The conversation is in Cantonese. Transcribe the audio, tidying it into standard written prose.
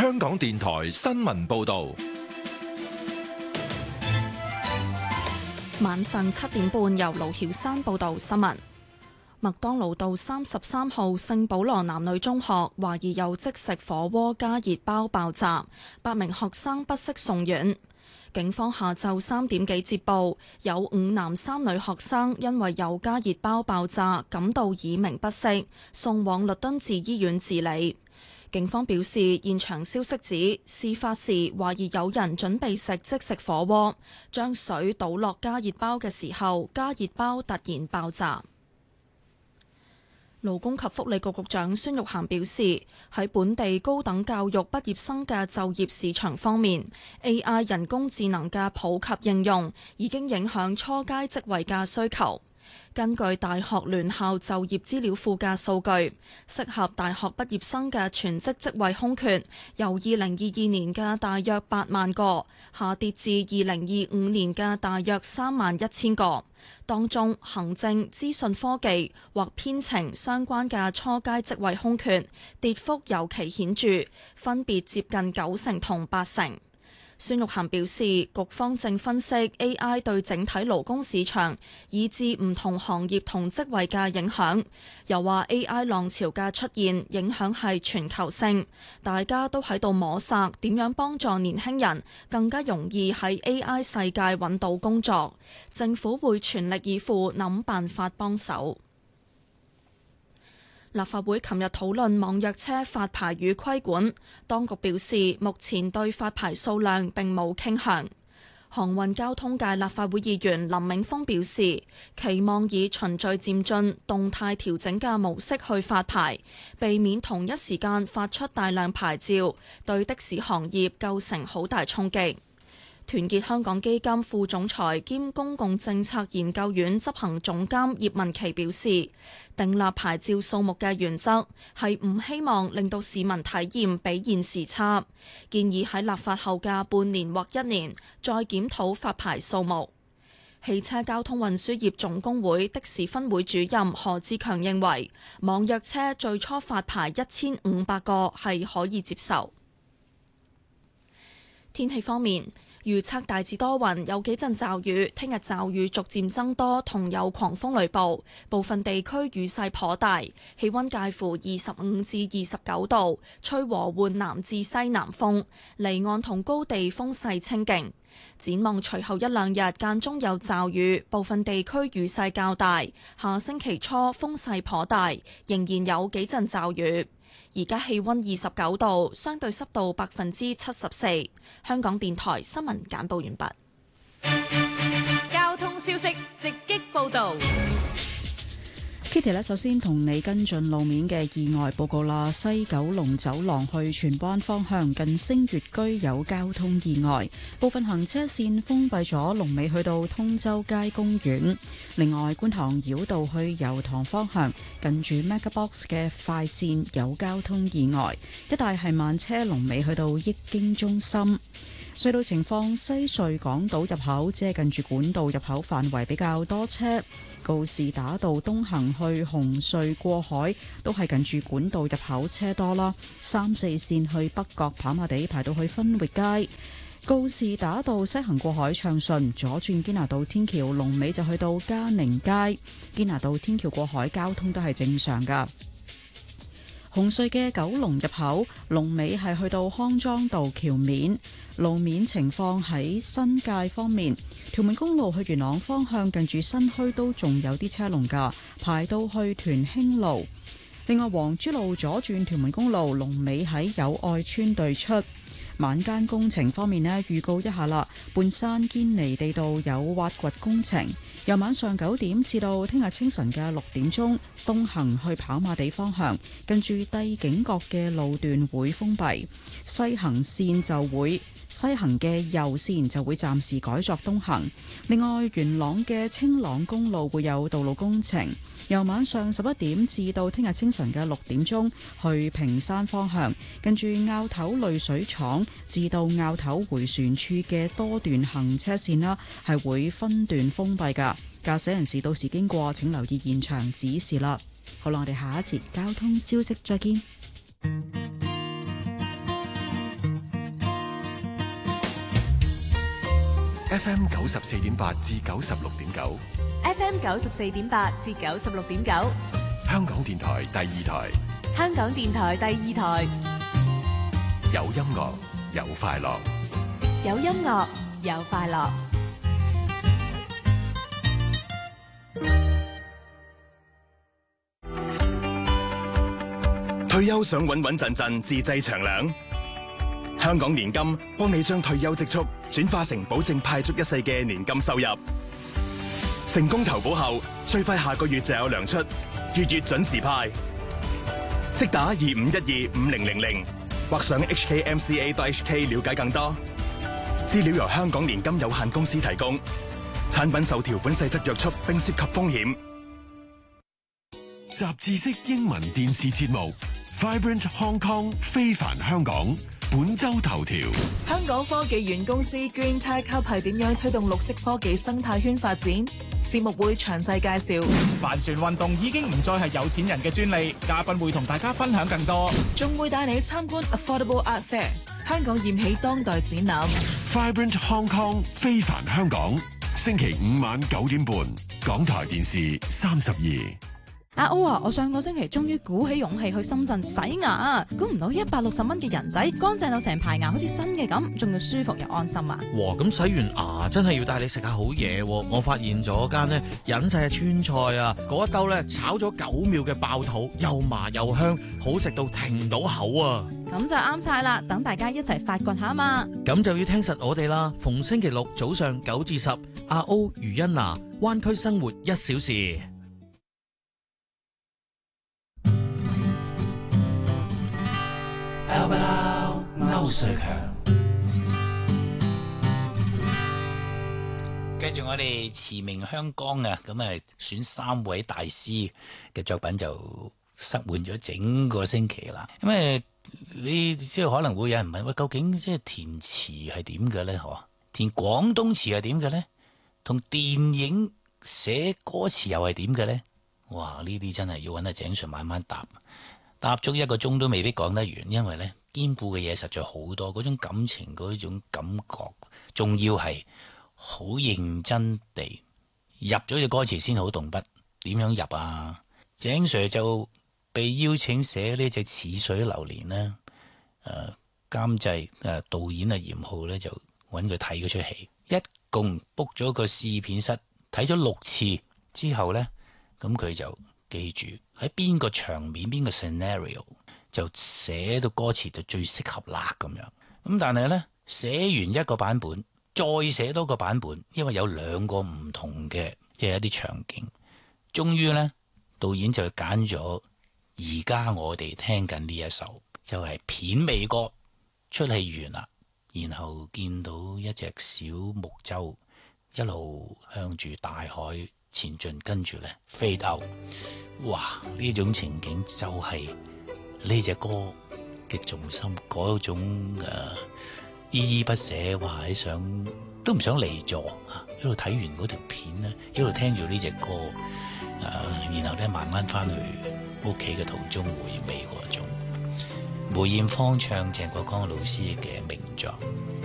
香港電台新聞報道。 晚上7點半，由盧曉珊報道新聞。麥當勞道33號聖保羅男女中學懷疑有即食火鍋加熱包爆炸，8名學生不適送院。警方下晝3點幾接報，有5男3女學生因為有加熱包爆炸，感到耳鳴不適，送往律敦治醫院治理。警方表示，現場消息指，事發時懷疑有人準備食即食火鍋，將水倒落加熱包嘅時候，加熱包突然爆炸。勞工及福利局局長孫玉菡表示，喺本地高等教育畢業生嘅就業市場方面， AI 人工智能嘅普及應用已經影響初階職位嘅需求。根據大學聯校就業資料庫嘅數據，適合大學畢業生嘅全職職位空缺，由2022年嘅大約8萬個，下跌至2025年嘅大約31000個。當中，行政、資訊科技或編程相關嘅初階職位空缺，跌幅尤其顯著，分別接近90%同8%。孫玉菡表示，局方正分析 AI 對整體勞工市場以至唔同行業同職位嘅影響，又話 AI 浪潮嘅出現影響係全球性，大家都喺度摸索點樣幫助年輕人更加容易喺 AI 世界揾到工作，政府會全力以赴諗辦法幫手。立法會琴日討論網約車發牌與規管，當局表示目前對發牌數量並冇傾向。航運交通界立法會議員林銘峰表示，期望以循序漸進、動態調整嘅模式去發牌，避免同一時間發出大量牌照，對的士行業構成好大衝擊。團結香港基金副總裁兼公共政策研究院執行總監葉文琪表示，訂立牌照數目嘅原則係唔希望令到市民體驗比現時差，建議喺立法後嘅半年或1年再檢討發牌數目。汽車交通運輸業總工會的士分會主任何志強認為，網約車最初發牌1500個係可以接受。天氣方面，預測大致多雲，有幾陣驟雨。聽日驟雨逐漸增多，同有狂風雷暴，部分地區雨勢頗大。氣溫介乎25至29度，吹和緩南至西南風，離岸同高地風勢清勁。展望隨後1、2日間中有驟雨，部分地區雨勢較大。下星期初風勢頗大，仍然有幾陣驟雨。而家氣溫29度，相對濕度74%。香港電台新聞簡報完畢。交通消息直擊報道。 Kitty 呢，首先同你跟進路面嘅意外報告啦。西九龍走廊去荃灣方向近星月居有交通意外，部分行車線封閉咗，龍尾去到通州街公園。另外，觀塘繞道去油塘方向近住 MegaBox 嘅快線有交通意外，一帶係慢車，龍尾去到益京中心。隧道情況，西隧港島入口只係近住管道入口範圍比較多車，告士打道東行去紅隧過海都係近住管道入口車多啦。3、4線去北角跑馬地排到去分域街，告士打道西行過海暢順，左轉堅拿道天橋龍尾就去到嘉寧街，堅拿道天橋過海交通都係正常噶。紅隧嘅九龍入口龍尾係去到康莊道橋面。路面情況，喺新界方面，屯門公路去元朗方向近住新墟都仲有啲車龍噶，排到去屯興路。另外，黃珠路左轉屯門公路龍尾喺友愛村對出。晚間工程方面呢，預告一下啦，半山堅尼地道有挖掘工程，由晚上9點至到聽日清晨嘅6點鐘，東行去跑馬地方向近住帝景閣嘅路段會封閉，西行嘅右線就會暫時改作東行。另外，元朗嘅青朗公路會有道路工程，由晚上11點至到聽日清晨嘅6點鐘，去屏山方向跟住坳頭濾水廠至到坳頭回旋處嘅多段行車線啦，係會分段封閉噶。駕駛人士到時經過請留意現場指示啦。好啦，我哋下一節交通消息再見。 FM 94.8至96.9， FM 94.8至96.9， 香港電台第二台， 香港電台第二台， 有音樂有快樂， 有音樂有快樂。 退休想穩穩陣陣自製長糧，香港年金幫你將退休積蓄轉化成保證派足一世嘅年金收入。成功投保後，最快下個月就有糧出，月月準時派。即打25125000或上 hkmca.hk 了解更多。資料由香港年金有限公司提供，產品受條款細則約束並涉及風險。 雜誌式英文電視節目 Vibrant Hong Kong 非凡香港本周頭條。 香港科技園公司 Green Tech Hub 係點樣推動綠色科技生態圈發展？節目會詳細介紹。 帆船運動已經唔再係有錢人嘅專利，嘉賓會同大家分享更多， 仲會帶你參觀 Affordable Art Fair 香港艷喜當代展覽。 Vibrant Hong Kong 非凡香港，星期5晚9點半，港台電視32。 阿歐啊，我上個星期終於鼓起勇氣去深圳洗牙，估唔到160蚊嘅人仔乾淨到成排牙好似新嘅咁，仲要舒服又安心啊！ 哇，咁洗完牙真係要帶你食下好嘢喎！我發現咗間呢隱世嘅川菜啊，嗰一兜呢炒咗9秒嘅爆肚，又麻又香，好食到停唔到口啊！ 咁就啱晒啦，等大家一齊發掘下嘛！ 咁就要聽實我哋啦，逢星期六早上9至10，阿歐余欣娜灣區生活1小時。 歐瑞強，繼續我哋馳名香港啊！咁啊，選3位大師嘅作品就塞滿咗整個星期啦。咁你即係可能會有人問喂，究竟即係填詞係點嘅咧？嗬，填廣東詞係點嘅咧？同電影寫歌詞又係點嘅咧？哇！呢啲真係要揾阿井 Sir 慢慢答足1個鐘都未必講得完，因為咧兼顧嘅嘢實在好多，嗰種感情嗰種感覺，仲要係好認真地入咗隻歌詞先好動筆。點樣入啊？井 Sir 就被邀請寫呢隻似水流年啦。監製導演嚴浩咧就揾佢睇嗰出戲，一共 book 咗個試片室睇咗6次之後咧，咁佢就記住喺邊個場面邊個 scenario 就寫到歌詞就最適合啦咁樣。咁但係呢，寫完一個版本再寫多個版本，因為有2個唔同嘅即係一啲場景，終於呢，導演就揀咗而家我哋聽緊呢一首就係片尾歌。出戲完啦，然後見到一隻小木舟一路向住大海前進，跟住呢 fade out。 哇！呢種情景就係呢隻歌嘅重心，嗰種依依不捨，話喺想都唔想離座啊！一路睇完嗰條片呢，一路聽住呢隻歌然後呢慢慢翻去屋企嘅途中回味嗰種。梅艷芳唱鄭國江老師嘅名作。